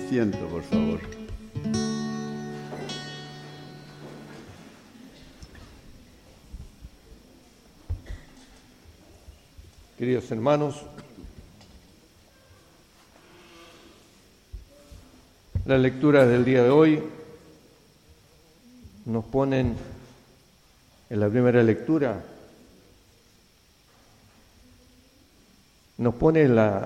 asiento, por favor. Queridos hermanos, la lectura del día de hoy nos ponen en la primera lectura, nos pone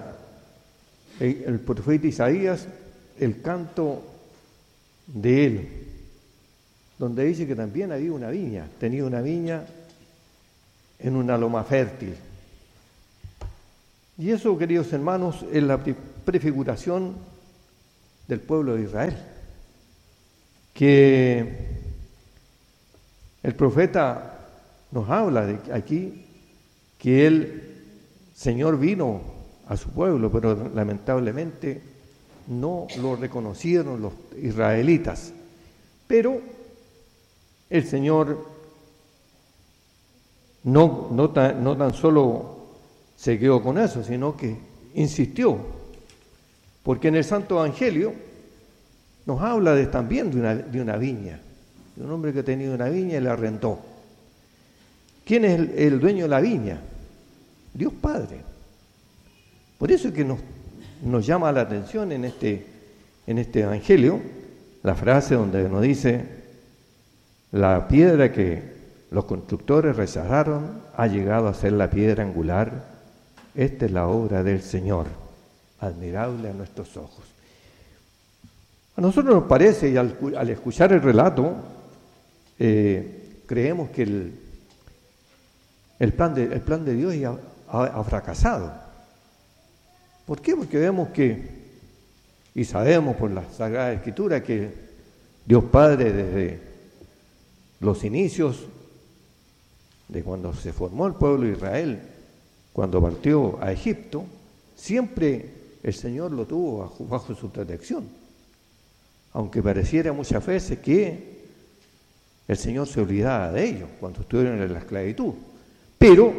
el profeta Isaías el canto de él, donde dice que también había una viña, tenía una viña en una loma fértil. Y eso, queridos hermanos, es la prefiguración del pueblo de Israel, que el profeta nos habla de aquí que el Señor vino a su pueblo, pero lamentablemente no lo reconocieron los israelitas. Pero el Señor no tan solo se quedó con eso, sino que insistió, porque en el Santo Evangelio nos habla también de una viña, de un hombre que tenía una viña y la arrendó. ¿Quién es el dueño de la viña? Dios Padre. Por eso es que nos llama la atención en este Evangelio la frase donde nos dice: la piedra que los constructores rechazaron ha llegado a ser la piedra angular. Esta es la obra del Señor, admirable a nuestros ojos. A nosotros nos parece, y al escuchar el relato, creemos que el plan de Dios ya ha fracasado. ¿Por qué? Porque vemos y sabemos por la Sagrada Escritura que Dios Padre, desde los inicios de cuando se formó el pueblo de Israel, cuando partió a Egipto, siempre el Señor lo tuvo bajo su protección. Aunque pareciera muchas veces que el Señor se olvidaba de ellos cuando estuvieron en la esclavitud. Pero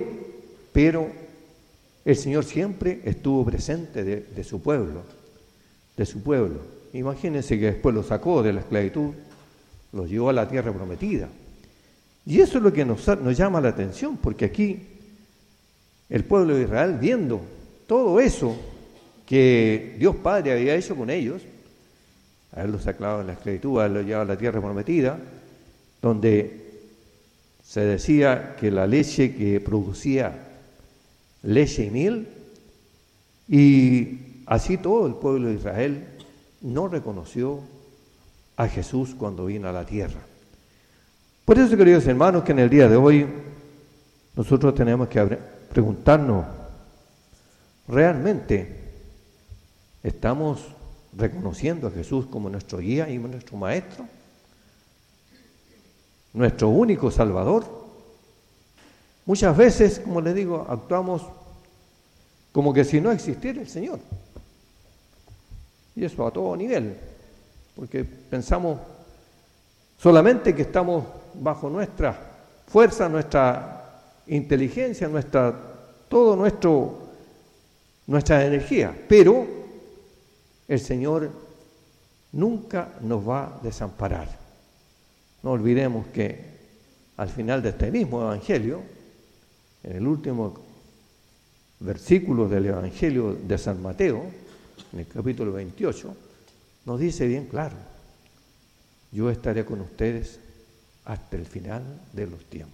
el Señor siempre estuvo presente de su pueblo. Imagínense que después lo sacó de la esclavitud, los llevó a la tierra prometida. Y eso es lo que nos llama la atención, porque aquí el pueblo de Israel, viendo todo eso que Dios Padre había hecho con ellos, haberlos sacado de la esclavitud, haberlos llevado a la tierra prometida, donde se decía que la leche que producía leche y miel, y así todo el pueblo de Israel no reconoció a Jesús cuando vino a la tierra. Por eso, queridos hermanos, que en el día de hoy nosotros tenemos que preguntarnos, ¿realmente estamos reconociendo a Jesús como nuestro guía y nuestro maestro? Nuestro único Salvador. Muchas veces, como les digo, actuamos como que si no existiera el Señor. Y eso a todo nivel, porque pensamos solamente que estamos bajo nuestra fuerza, nuestra inteligencia, nuestra energía, pero el Señor nunca nos va a desamparar. No olvidemos que al final de este mismo Evangelio, en el último versículo del Evangelio de San Mateo, en el capítulo 28, nos dice bien claro: yo estaré con ustedes hasta el final de los tiempos.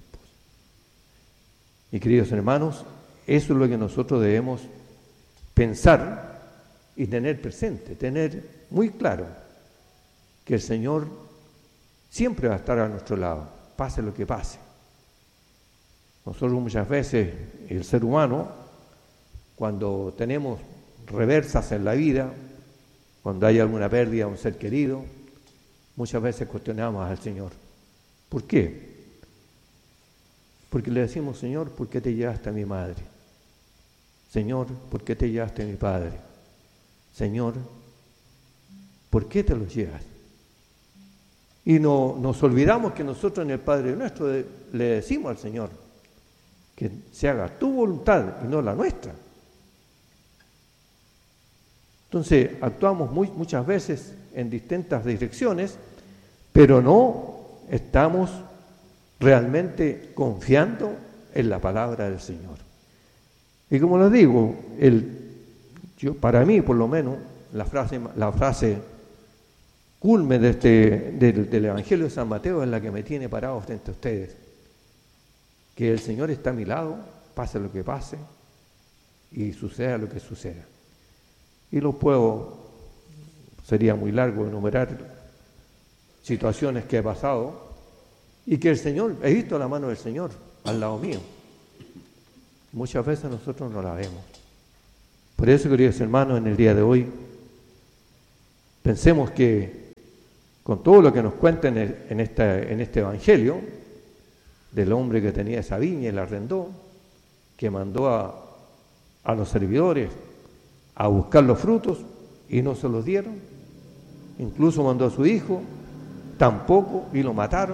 Y queridos hermanos, eso es lo que nosotros debemos pensar y tener presente, tener muy claro que el Señor siempre va a estar a nuestro lado, pase lo que pase. Nosotros muchas veces, el ser humano, cuando tenemos reversas en la vida, cuando hay alguna pérdida de un ser querido, muchas veces cuestionamos al Señor. ¿Por qué? Porque le decimos: Señor, ¿por qué te llevaste a mi madre? Señor, ¿por qué te llevaste a mi padre? Señor, ¿por qué te los llevas? Y nos olvidamos que nosotros en el Padre Nuestro le decimos al Señor que se haga tu voluntad y no la nuestra. Entonces, actuamos muchas veces en distintas direcciones, pero no estamos realmente confiando en la palabra del Señor. Y como les digo, para mí por lo menos, la frase culme del Evangelio de San Mateo es la que me tiene parado frente a ustedes. Que el Señor está a mi lado, pase lo que pase y suceda lo que suceda. Y sería muy largo enumerar situaciones que he pasado y que he visto la mano del Señor al lado mío. Muchas veces nosotros no la vemos. Por eso, queridos hermanos, en el día de hoy, pensemos que con todo lo que nos cuentan en este Evangelio, del hombre que tenía esa viña y la arrendó, que mandó a los servidores a buscar los frutos y no se los dieron, incluso mandó a su hijo, tampoco, y lo mataron.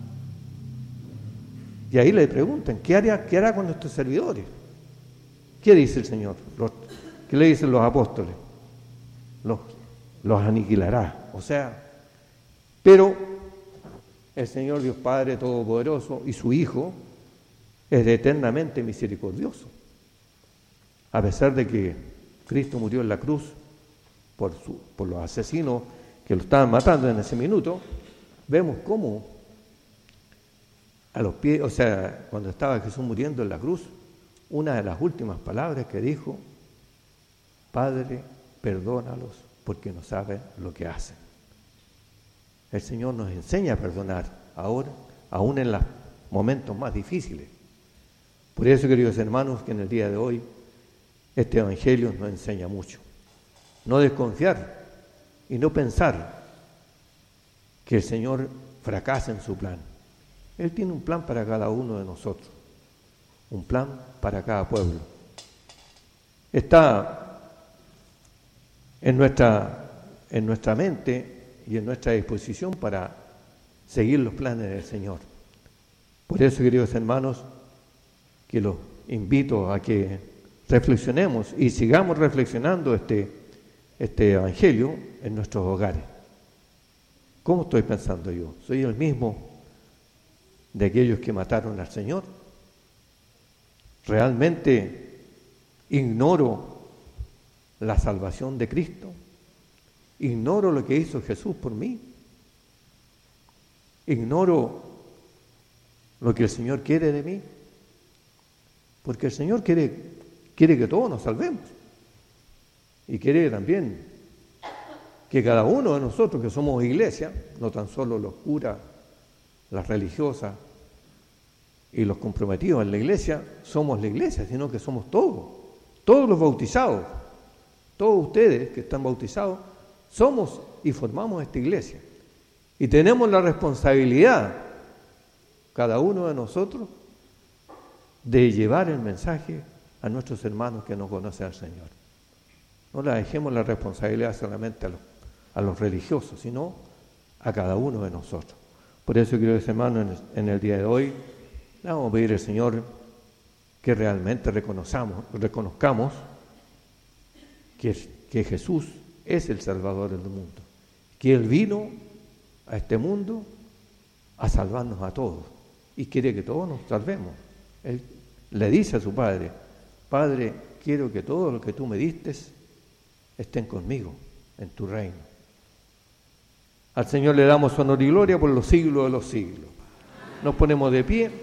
Y ahí le preguntan, ¿qué hará con nuestros servidores? ¿Qué dice el Señor? ¿Qué le dicen los apóstoles? Los aniquilará. O sea, pero el Señor Dios Padre Todopoderoso y su Hijo es eternamente misericordioso. A pesar de que Cristo murió en la cruz por los asesinos que lo estaban matando en ese minuto, vemos cómo a los pies, o sea, cuando estaba Jesús muriendo en la cruz, una de las últimas palabras que dijo: Padre, perdónalos porque no saben lo que hacen. El Señor nos enseña a perdonar ahora, aún en los momentos más difíciles. Por eso, queridos hermanos, que en el día de hoy este Evangelio nos enseña mucho. No desconfiar y no pensar que el Señor fracasa en su plan. Él tiene un plan para cada uno de nosotros, un plan para cada pueblo. Está en nuestra mente y en nuestra disposición para seguir los planes del Señor. Por eso, queridos hermanos, que los invito a que reflexionemos y sigamos reflexionando este Evangelio en nuestros hogares. ¿Cómo estoy pensando yo? ¿Soy el mismo de aquellos que mataron al Señor? ¿Realmente ignoro la salvación de Cristo? ¿Ignoro lo que hizo Jesús por mí? ¿Ignoro lo que el Señor quiere de mí? Porque el Señor quiere que todos nos salvemos. Y quiere también que cada uno de nosotros que somos iglesia, no tan solo los curas, las religiosas y los comprometidos en la iglesia, somos la iglesia, sino que somos todos los bautizados, todos ustedes que están bautizados, somos y formamos esta iglesia. Y tenemos la responsabilidad, cada uno de nosotros, de llevar el mensaje a nuestros hermanos que no conocen al Señor. No le dejemos la responsabilidad solamente a los religiosos, sino a cada uno de nosotros. Por eso, queridos hermanos, en el día de hoy, le vamos a pedir al Señor que realmente reconozcamos que Jesús es el Salvador del mundo, que Él vino a este mundo a salvarnos a todos y quiere que todos nos salvemos. Él le dice a su Padre: Padre, quiero que todo lo que tú me diste estén conmigo en tu reino. Al Señor le damos honor y gloria por los siglos de los siglos. Nos ponemos de pie.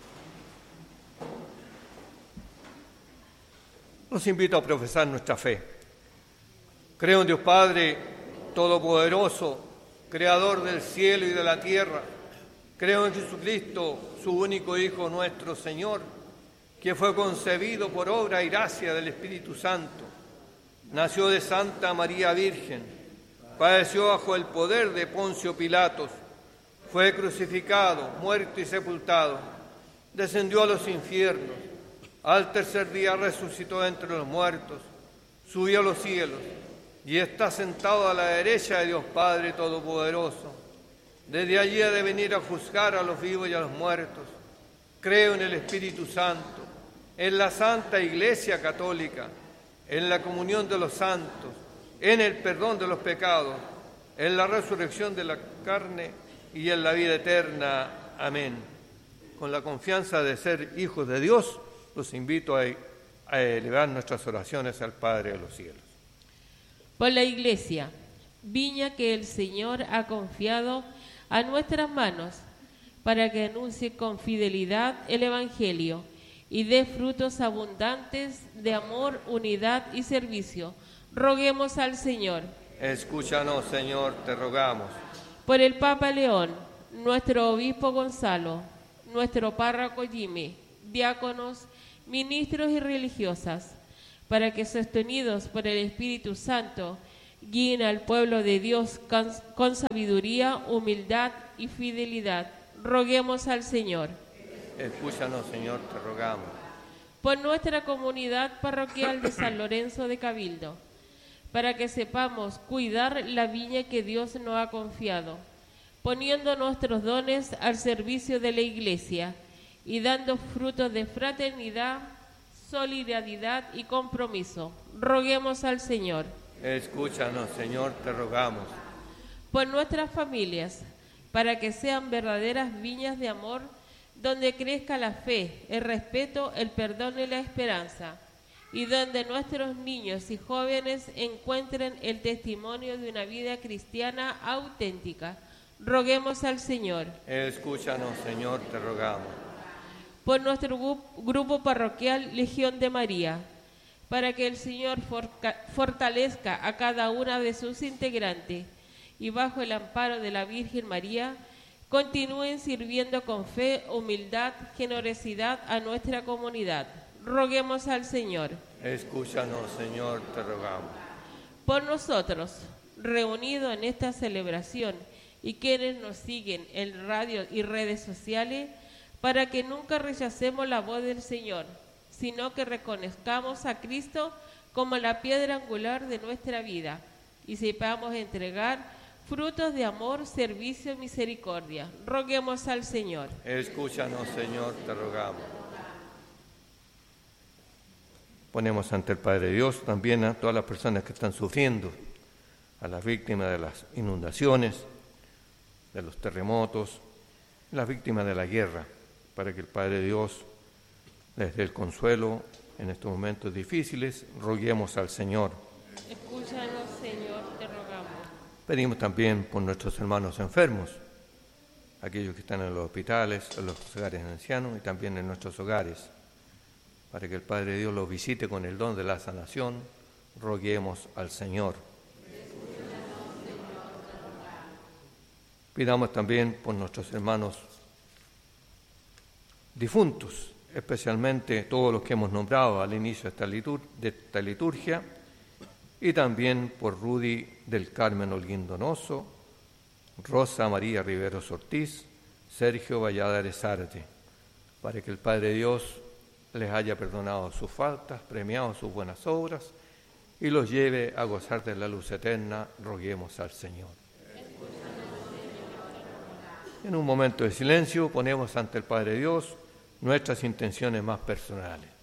Los invito a profesar nuestra fe. Creo en Dios Padre Todopoderoso, Creador del cielo y de la tierra. Creo en Jesucristo, su único Hijo, nuestro Señor, que fue concebido por obra y gracia del Espíritu Santo. Nació de Santa María Virgen, padeció bajo el poder de Poncio Pilatos, fue crucificado, muerto y sepultado, descendió a los infiernos, al tercer día resucitó de entre los muertos, subió a los cielos y está sentado a la derecha de Dios Padre Todopoderoso. Desde allí ha de venir a juzgar a los vivos y a los muertos. Creo en el Espíritu Santo, en la Santa Iglesia Católica, en la comunión de los santos, en el perdón de los pecados, en la resurrección de la carne y en la vida eterna. Amén. Con la confianza de ser hijos de Dios, los invito a elevar nuestras oraciones al Padre de los cielos. Por la Iglesia, viña que el Señor ha confiado a nuestras manos, para que anuncie con fidelidad el Evangelio y dé frutos abundantes de amor, unidad y servicio. Roguemos al Señor. Escúchanos, Señor, te rogamos. Por el Papa León, nuestro obispo Gonzalo, nuestro párroco Jimmy, diáconos, ministros y religiosas, para que sostenidos por el Espíritu Santo guíen al pueblo de Dios con sabiduría, humildad y fidelidad. Roguemos al Señor. Escúchanos, Señor, te rogamos. Por nuestra comunidad parroquial de San Lorenzo de Cabildo, para que sepamos cuidar la viña que Dios nos ha confiado, poniendo nuestros dones al servicio de la Iglesia y dando frutos de fraternidad, solidaridad y compromiso. Roguemos al Señor. Escúchanos, Señor, te rogamos. Por nuestras familias, para que sean verdaderas viñas de amor, donde crezca la fe, el respeto, el perdón y la esperanza, y donde nuestros niños y jóvenes encuentren el testimonio de una vida cristiana auténtica. Roguemos al Señor. Escúchanos, Señor, te rogamos. Por nuestro grupo parroquial Legión de María, para que el Señor fortalezca a cada una de sus integrantes y bajo el amparo de la Virgen María, continúen sirviendo con fe, humildad, generosidad a nuestra comunidad. Roguemos al Señor. Escúchanos, Señor, te rogamos. Por nosotros, reunidos en esta celebración, y quienes nos siguen en radio y redes sociales, para que nunca rechacemos la voz del Señor, sino que reconozcamos a Cristo como la piedra angular de nuestra vida y sepamos entregar frutos de amor, servicio y misericordia. Roguemos al Señor. Escúchanos, Señor, te rogamos. Ponemos ante el Padre Dios también a todas las personas que están sufriendo, a las víctimas de las inundaciones, de los terremotos, las víctimas de la guerra, para que el Padre Dios les dé el consuelo en estos momentos difíciles. Roguemos al Señor. Escúchanos, Señor, te rogamos. Pedimos también por nuestros hermanos enfermos, aquellos que están en los hospitales, en los hogares de ancianos y también en nuestros hogares, para que el Padre Dios los visite con el don de la sanación. Roguemos al Señor. Pidamos también por nuestros hermanos difuntos, especialmente todos los que hemos nombrado al inicio de esta liturgia, y también por Rudy del Carmen Holguín Donoso, Rosa María Riveros Ortiz, Sergio Valladares Zárate, para que el Padre Dios les haya perdonado sus faltas, premiado sus buenas obras y los lleve a gozar de la luz eterna. Roguemos al Señor. En un momento de silencio ponemos ante el Padre Dios nuestras intenciones más personales.